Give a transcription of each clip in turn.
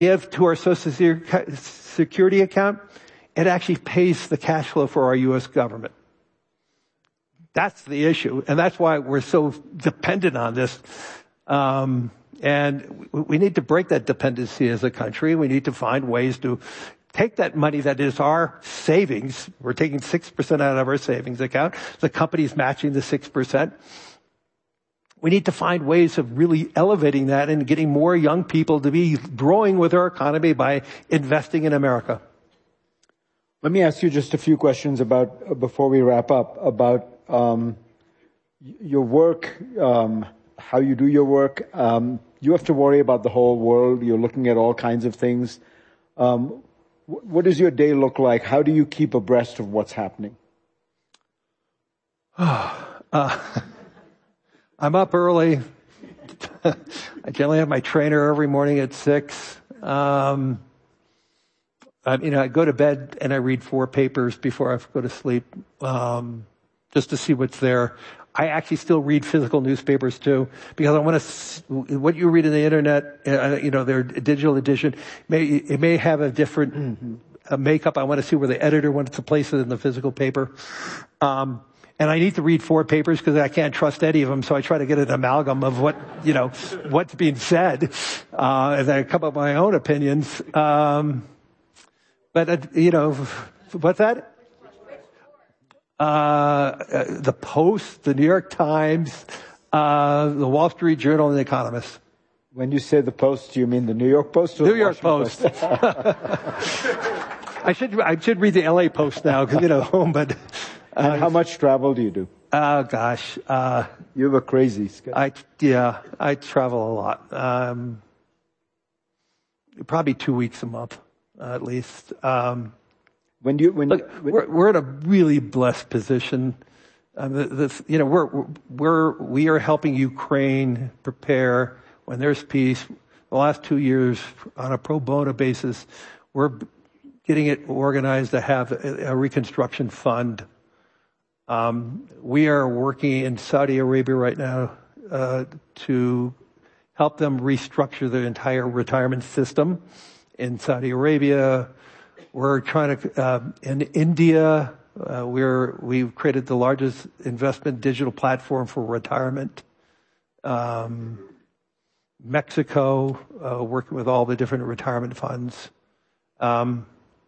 give to our Social Security account, it actually pays the cash flow for our U.S. government. That's the issue, and that's why we're so dependent on this. And we need to break that dependency as a country. We need to find ways to take that money that is our savings. We're taking 6% out of our savings account. The company's matching the 6%. We need to find ways of really elevating that and getting more young people to be growing with our economy by investing in America. Let me ask you just a few questions about, before we wrap up, about your work, how you do your work. You have to worry about the whole world. You're looking at all kinds of things. What does your day look like? How do you keep abreast of what's happening? I'm up early. I generally have my trainer every morning at 6. I go to bed and I read 4 papers before I go to sleep, just to see what's there. I actually still read physical newspapers too, because I want to, what you read on the internet, their digital edition, it may have a different makeup. I want to see where the editor wants to place it in the physical paper. And I need to read 4 papers because I can't trust any of them, so I try to get an amalgam of what's being said, and then I come up with my own opinions. But what's that? The Post, the New York Times, the Wall Street Journal, and the Economist. When you say the Post, do you mean the New York Post or New York Post? I should read the LA Post now because home, but. And how much travel do you do? Oh gosh. You have a crazy schedule. I travel a lot. Probably 2 weeks a month, at least. We're in a really blessed position. We are helping Ukraine prepare when there's peace. The last 2 years, on a pro bono basis, we're getting it organized to have a reconstruction fund. We are working in Saudi Arabia right now to help them restructure their entire retirement system in Saudi Arabia. We're trying to, in India, we've created the largest investment digital platform for retirement. Mexico, working with all the different retirement funds. The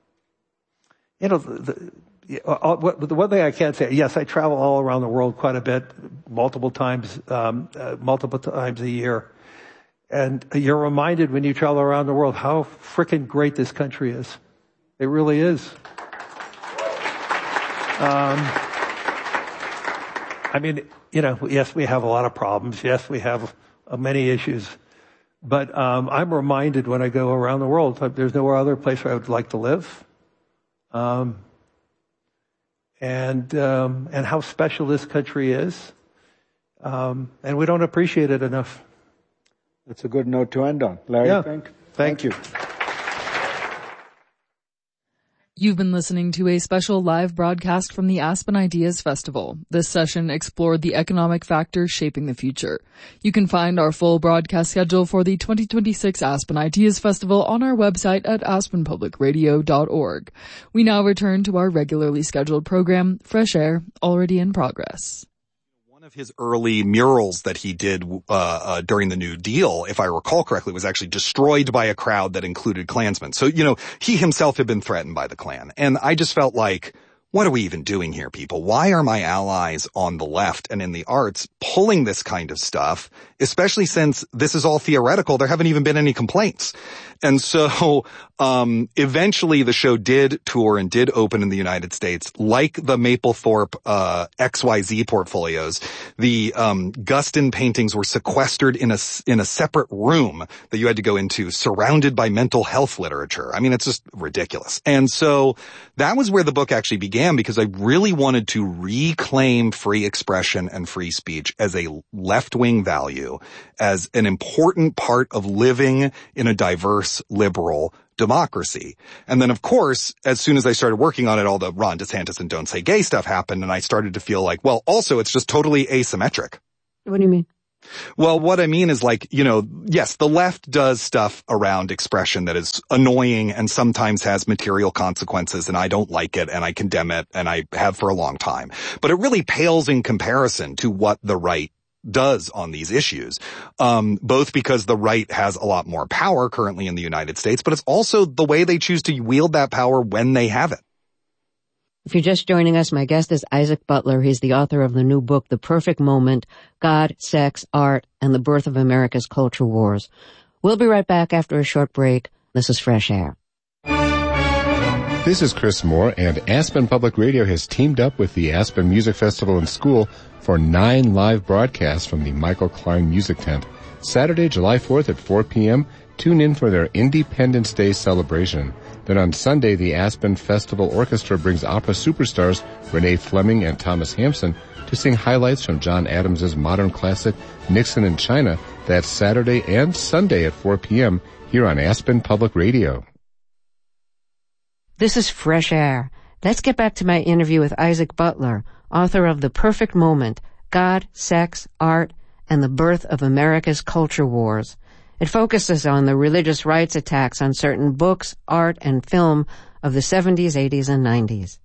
one thing I can say, yes, I travel all around the world quite a bit, multiple times a year. And you're reminded when you travel around the world how frickin' great this country is. It really is. Yes, we have a lot of problems. Yes, we have many issues. But I'm reminded when I go around the world, there's no other place where I would like to live. And how special this country is. And we don't appreciate it enough. That's a good note to end on. Larry Fink, thank you. You've been listening to a special live broadcast from the Aspen Ideas Festival. This session explored the economic factors shaping the future. You can find our full broadcast schedule for the 2026 Aspen Ideas Festival on our website at aspenpublicradio.org. We now return to our regularly scheduled program, Fresh Air, already in progress. One of his early murals that he did during the New Deal, if I recall correctly, was actually destroyed by a crowd that included Klansmen. So, he himself had been threatened by the Klan. And I just felt like, what are we even doing here, people? Why are my allies on the left and in the arts pulling this kind of stuff, especially since this is all theoretical? There haven't even been any complaints. And so eventually the show did tour and did open in the United States, like the Mapplethorpe XYZ portfolios. The Guston paintings were sequestered in a separate room that you had to go into, surrounded by mental health literature. I mean, it's just ridiculous. And so that was where the book actually began, because I really wanted to reclaim free expression and free speech as a left-wing value, as an important part of living in a diverse, liberal democracy. And then, of course, as soon as I started working on it, all the Ron DeSantis and Don't Say Gay stuff happened, and I started to feel like, well, also, it's just totally asymmetric. What do you mean? Well, what I mean is like, yes, the left does stuff around expression that is annoying and sometimes has material consequences, and I don't like it and I condemn it, and I have for a long time. But it really pales in comparison to what the right does on these issues, both because the right has a lot more power currently in the United States, but it's also the way they choose to wield that power when they have it. If you're just joining us, my guest is Isaac Butler. He's the author of the new book, The Perfect Moment, God, Sex, Art, and the Birth of America's Culture Wars. We'll be right back after a short break. This is Fresh Air. This is Chris Moore, and Aspen Public Radio has teamed up with the Aspen Music Festival and School for 9 live broadcasts from the Michael Klein Music Tent. Saturday, July 4th at 4 p.m., tune in for their Independence Day celebration. Then on Sunday, the Aspen Festival Orchestra brings opera superstars Renee Fleming and Thomas Hampson to sing highlights from John Adams' modern classic Nixon in China. That's Saturday and Sunday at 4 p.m. here on Aspen Public Radio. This is Fresh Air. Let's get back to my interview with Isaac Butler, author of The Perfect Moment, God, Sex, Art, and the Birth of America's Culture Wars. It focuses on the religious rights attacks on certain books, art, and film of the 70s, 80s, and 90s.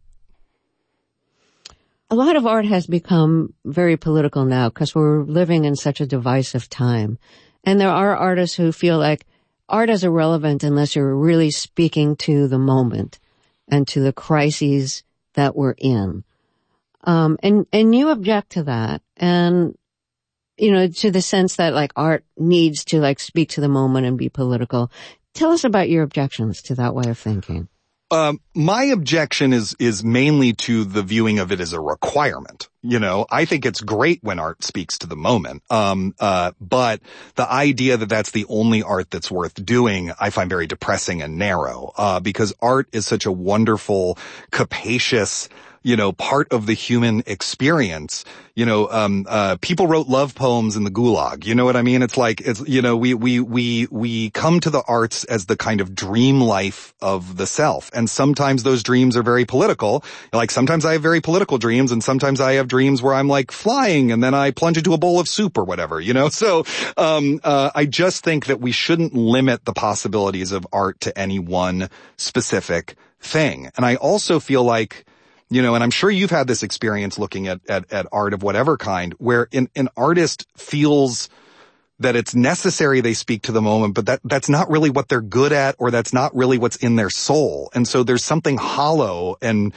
A lot of art has become very political now because we're living in such a divisive time. And there are artists who feel like art is irrelevant unless you're really speaking to the moment and to the crises that we're in. And you object to that. And to the sense that like art needs to like speak to the moment and be political. Tell us about your objections to that way of thinking. My objection is mainly to the viewing of it as a requirement. I think it's great when art speaks to the moment. But the idea that that's the only art that's worth doing, I find very depressing and narrow, because art is such a wonderful, capacious, part of the human experience. People wrote love poems in the Gulag. You know what I mean? It's like, we come to the arts as the kind of dream life of the self. And sometimes those dreams are very political. Like sometimes I have very political dreams, and sometimes I have dreams where I'm like flying and then I plunge into a bowl of soup or whatever, So, I just think that we shouldn't limit the possibilities of art to any one specific thing. And I also feel like, and I'm sure you've had this experience looking at art of whatever kind, where an artist feels that it's necessary they speak to the moment, but that's not really what they're good at, or that's not really what's in their soul. And so there's something hollow and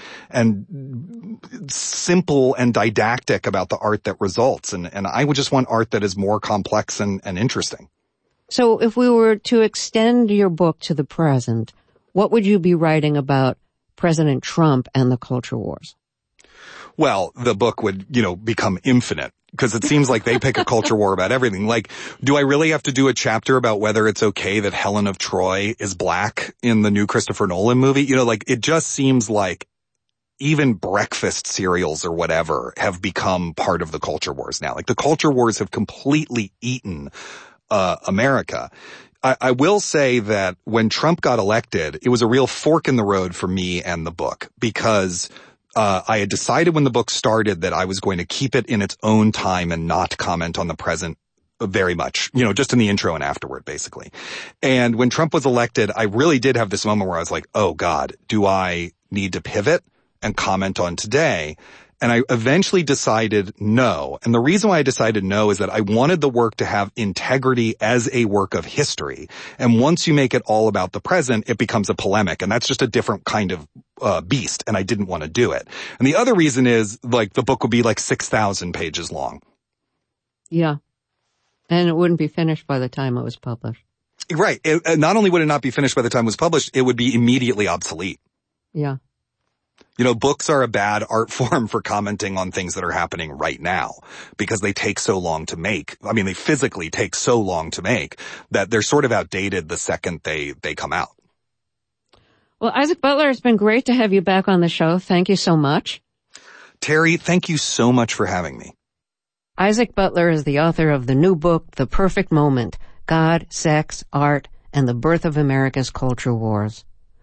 simple and didactic about the art that results. And I would just want art that is more complex and interesting. So if we were to extend your book to the present, what would you be writing about President Trump and the culture wars? Well, the book would, become infinite, because it seems like they pick a culture war about everything. Like, do I really have to do a chapter about whether it's okay that Helen of Troy is black in the new Christopher Nolan movie? It just seems like even breakfast cereals or whatever have become part of the culture wars now. Like the culture wars have completely eaten America. I will say that when Trump got elected, it was a real fork in the road for me and the book, because I had decided when the book started that I was going to keep it in its own time and not comment on the present very much, just in the intro and afterward, basically. And when Trump was elected, I really did have this moment where I was like, oh God, do I need to pivot and comment on today? And I eventually decided no. And the reason why I decided no is that I wanted the work to have integrity as a work of history. And once you make it all about the present, it becomes a polemic. And that's just a different kind of beast. And I didn't want to do it. And the other reason is like the book would be like 6,000 pages long. Yeah. And it wouldn't be finished by the time it was published. Right. Not only would it not be finished by the time it was published, it would be immediately obsolete. Yeah. Books are a bad art form for commenting on things that are happening right now, because they take so long to make. I mean, they physically take so long to make that they're sort of outdated the second they come out. Well, Isaac Butler, it's been great to have you back on the show. Thank you so much. Terry, thank you so much for having me. Isaac Butler is the author of the new book, The Perfect Moment, God, Sex, Art, and the Birth of America's Culture Wars.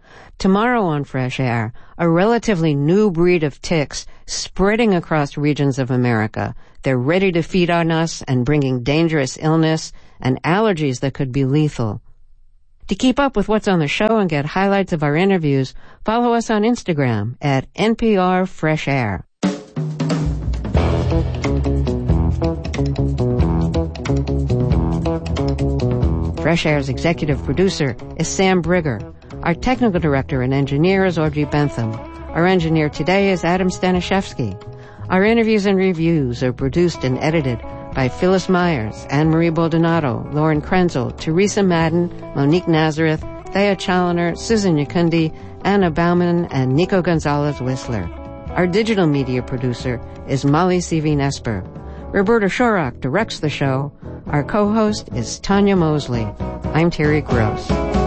Tomorrow on Fresh Air, a relatively new breed of ticks spreading across regions of America. They're ready to feed on us and bringing dangerous illness and allergies that could be lethal. To keep up with what's on the show and get highlights of our interviews, follow us on Instagram at NPR Fresh Air. Fresh Air's executive producer is Sam Brigger. Our technical director and engineer is Audrey Bentham. Our engineer today is Adam Staniszewski. Our interviews and reviews are produced and edited by Phyllis Myers, Anne-Marie Baldonado, Lauren Krenzel, Teresa Madden, Monique Nazareth, Thea Challoner, Susan Yakundi, Anna Bauman, and Nico Gonzalez-Whistler. Our digital media producer is Molly Seaveen-Esper. Roberta Shorak directs the show. Our co-host is Tanya Mosley. I'm Terry Gross.